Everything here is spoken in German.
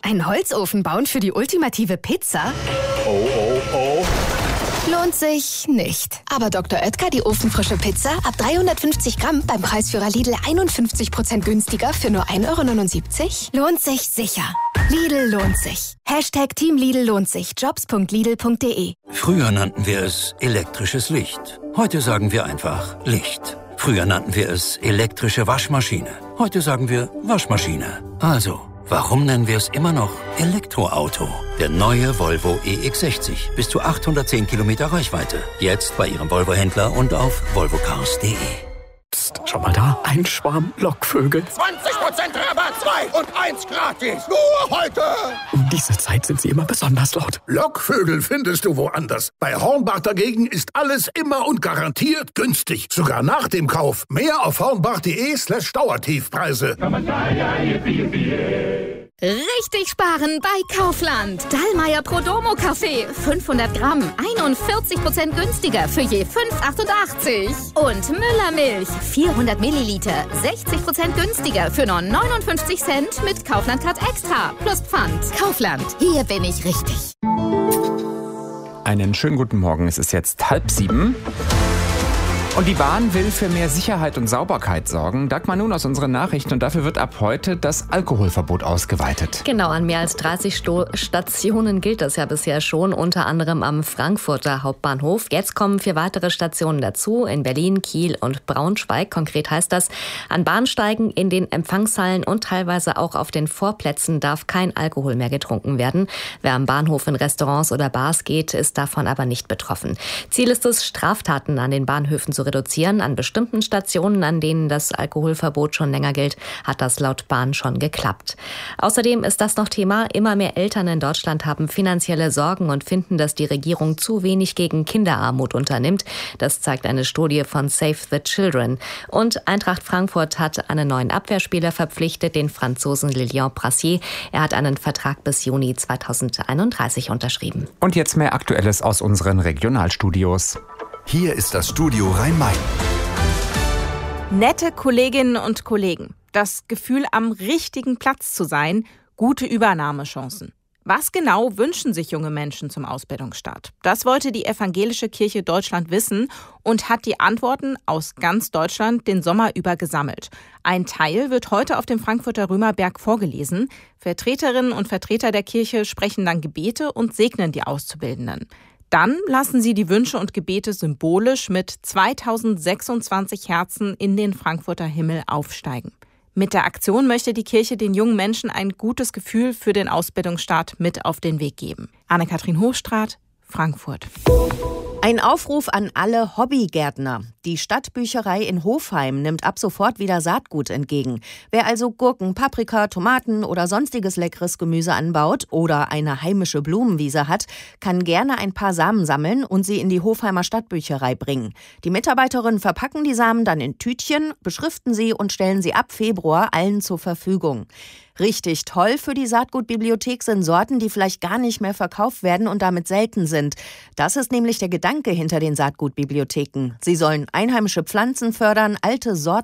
Einen Holzofen bauen für die ultimative Pizza? Oh, oh, oh. Lohnt sich nicht. Aber Dr. Oetker, die ofenfrische Pizza, ab 350 Gramm beim Preisführer Lidl 51% günstiger für nur 1,79 €? Lohnt sich sicher. Lidl lohnt sich. Team Lidl lohnt sich. Jobs.lidl.de. Früher nannten wir es elektrisches Licht. Heute sagen wir einfach Licht. Früher nannten wir es elektrische Waschmaschine. Heute sagen wir Waschmaschine. Also, warum nennen wir es immer noch Elektroauto? Der neue Volvo EX60. Bis zu 810 Kilometer Reichweite. Jetzt bei Ihrem Volvo-Händler und auf volvocars.de. Psst, schau mal da. Ein Schwarm Lockvögel. 20% Rabatt, 2 und 1 gratis. Nur heute. Um diese Zeit sind sie immer besonders laut. Lockvögel findest du woanders. Bei Hornbach dagegen ist alles immer und garantiert günstig. Sogar nach dem Kauf. Mehr auf hornbach.de/Dauertiefpreise. Richtig sparen bei Kaufland. Dallmayr Prodomo Kaffee. 500 Gramm. 41% günstiger für je 5,88. Und Müller Milch. 400 Milliliter. 60% günstiger für nur 59 Cent mit Kaufland Card Extra. Plus Pfand. Kaufland. Hier bin ich richtig. Einen schönen guten Morgen. Es ist jetzt 6:30. Und die Bahn will für mehr Sicherheit und Sauberkeit sorgen. Dagmar Nun aus unseren Nachrichten. Und dafür wird ab heute das Alkoholverbot ausgeweitet. Genau, an mehr als 30 Stationen gilt das ja bisher schon, unter anderem am Frankfurter Hauptbahnhof. Jetzt kommen 4 weitere Stationen dazu, in Berlin, Kiel und Braunschweig. Konkret heißt das, an Bahnsteigen, in den Empfangshallen und teilweise auch auf den Vorplätzen darf kein Alkohol mehr getrunken werden. Wer am Bahnhof in Restaurants oder Bars geht, ist davon aber nicht betroffen. Ziel ist es, Straftaten an den Bahnhöfen zu reduzieren. An bestimmten Stationen, an denen das Alkoholverbot schon länger gilt, hat das laut Bahn schon geklappt. Außerdem ist das noch Thema. Immer mehr Eltern in Deutschland haben finanzielle Sorgen und finden, dass die Regierung zu wenig gegen Kinderarmut unternimmt. Das zeigt eine Studie von Save the Children. Und Eintracht Frankfurt hat einen neuen Abwehrspieler verpflichtet, den Franzosen Lilian Brassier. Er hat einen Vertrag bis Juni 2031 unterschrieben. Und jetzt mehr Aktuelles aus unseren Regionalstudios. Hier ist das Studio Rhein-Main. Nette Kolleginnen und Kollegen, das Gefühl, am richtigen Platz zu sein, gute Übernahmechancen. Was genau wünschen sich junge Menschen zum Ausbildungsstart? Das wollte die Evangelische Kirche Deutschland wissen und hat die Antworten aus ganz Deutschland den Sommer über gesammelt. Ein Teil wird heute auf dem Frankfurter Römerberg vorgelesen. Vertreterinnen und Vertreter der Kirche sprechen dann Gebete und segnen die Auszubildenden. Dann lassen sie die Wünsche und Gebete symbolisch mit 2026 Herzen in den Frankfurter Himmel aufsteigen. Mit der Aktion möchte die Kirche den jungen Menschen ein gutes Gefühl für den Ausbildungsstart mit auf den Weg geben. Anne-Kathrin Hochstraat, Frankfurt. Ein Aufruf an alle Hobbygärtner. Die Stadtbücherei in Hofheim nimmt ab sofort wieder Saatgut entgegen. Wer also Gurken, Paprika, Tomaten oder sonstiges leckeres Gemüse anbaut oder eine heimische Blumenwiese hat, kann gerne ein paar Samen sammeln und sie in die Hofheimer Stadtbücherei bringen. Die Mitarbeiterinnen verpacken die Samen dann in Tütchen, beschriften sie und stellen sie ab Februar allen zur Verfügung. Richtig toll für die Saatgutbibliothek sind Sorten, die vielleicht gar nicht mehr verkauft werden und damit selten sind. Das ist nämlich der Gedanke hinter den Saatgutbibliotheken. Sie sollen einheimische Pflanzen fördern, alte Sorten